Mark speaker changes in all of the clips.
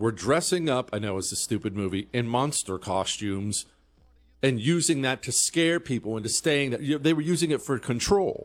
Speaker 1: were dressing up, I know it's a stupid movie, in monster costumes and using that to scare people into staying there. They were using it for control.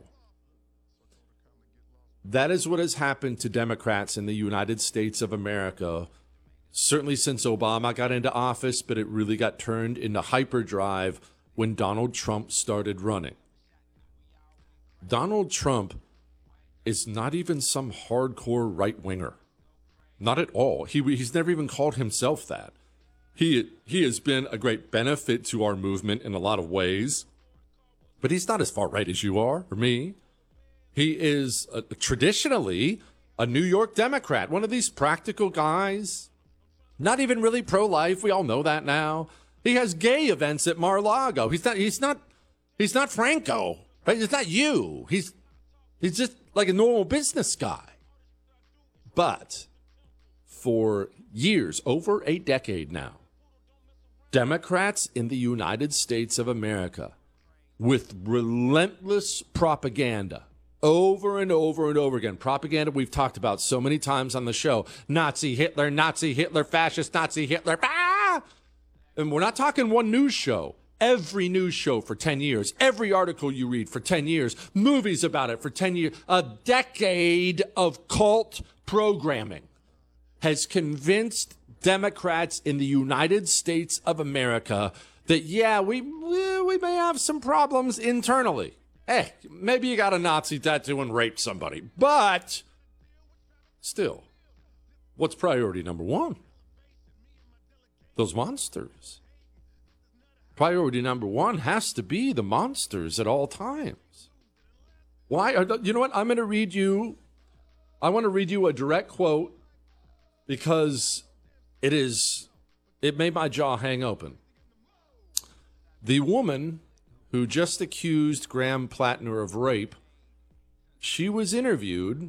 Speaker 1: That is what has happened to Democrats in the United States of America, certainly since Obama got into office, but it really got turned into hyperdrive when Donald Trump started running. Donald Trump is not even some hardcore right-winger. Not at all. He's never even called himself that. He has been a great benefit to our movement in a lot of ways, but he's not as far right as you are or me. He is traditionally a New York Democrat, one of these practical guys, not even really pro-life. We all know that now. He has gay events at Mar-a-Lago. He's not Franco, right? It's not you. He's just like a normal business guy. But for years, over a decade now, Democrats in the United States of America, with relentless propaganda, over and over and over again, propaganda we've talked about so many times on the show, Nazi Hitler, fascist, Nazi Hitler, and we're not talking one news show. Every news show for 10 years, every article you read for 10 years, movies about it for 10 years, a decade of cult programming has convinced Democrats in the United States of America that, yeah, we may have some problems internally. Hey, maybe you got a Nazi tattoo and raped somebody, but still, what's priority number one? Those monsters. Priority number one has to be the monsters at all times. Why? You know what? I want to read you a direct quote because it made my jaw hang open. The woman who just accused Graham Plattner of rape, she was interviewed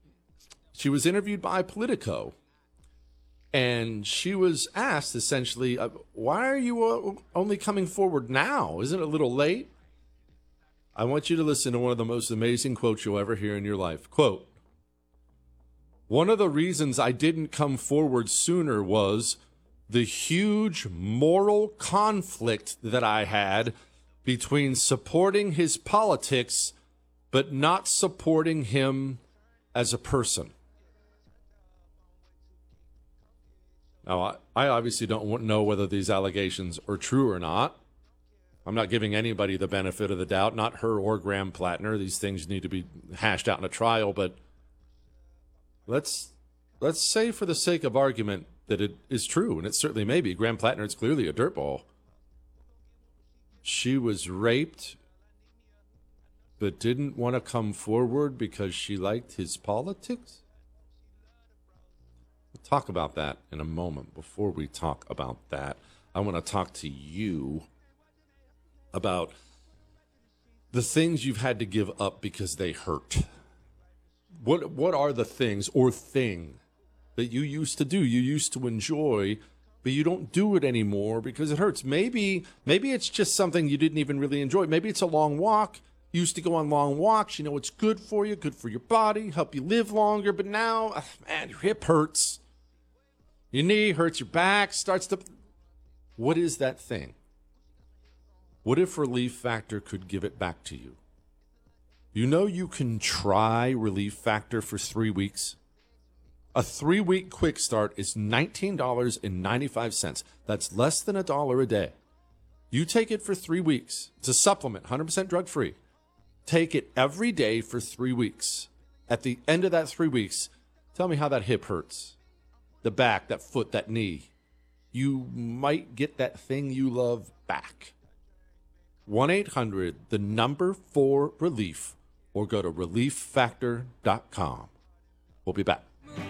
Speaker 1: by Politico. And she was asked, essentially, why are you only coming forward now? Isn't it a little late? I want you to listen to one of the most amazing quotes you'll ever hear in your life. Quote, "One of the reasons I didn't come forward sooner was the huge moral conflict that I had between supporting his politics but not supporting him as a person." Now, I obviously don't know whether these allegations are true or not. I'm not giving anybody the benefit of the doubt, not her or Graham Plattner. These things need to be hashed out in a trial, but let's say for the sake of argument that it is true, and it certainly may be. Graham Plattner is clearly a dirtball. She was raped, but didn't want to come forward because she liked his politics? We'll talk about that in a moment. Before we talk about that, I want to talk to you about the things you've had to give up because they hurt. What are the things or thing that you used to do, you used to enjoy, but you don't do it anymore because it hurts? Maybe it's just something you didn't even really enjoy. Maybe it's a long walk. You used to go on long walks. You know it's good for you, good for your body, help you live longer. But now, man, your hip hurts. Your knee hurts, your back starts to... What is that thing? What if Relief Factor could give it back to you? You know you can try Relief Factor for 3 weeks. A 3-week quick start is $19.95. That's less than $1 a day. You take it for 3 weeks. It's a supplement, 100% drug-free. Take it every day for 3 weeks. At the end of that 3 weeks, tell me how that hip hurts. The back, that foot, that knee. You might get that thing you love back. 1-800, the number 4 relief, or go to relieffactor.com. We'll be back.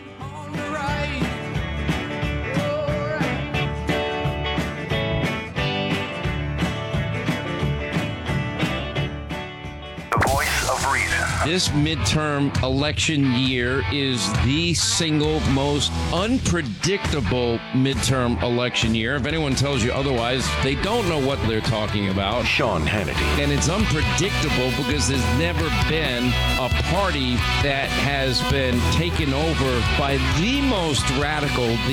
Speaker 2: This midterm election year is the single most unpredictable midterm election year. If anyone tells you otherwise, they don't know what they're talking about.
Speaker 3: Sean Hannity.
Speaker 2: And it's unpredictable because there's never been a party that has been taken over by the most radical,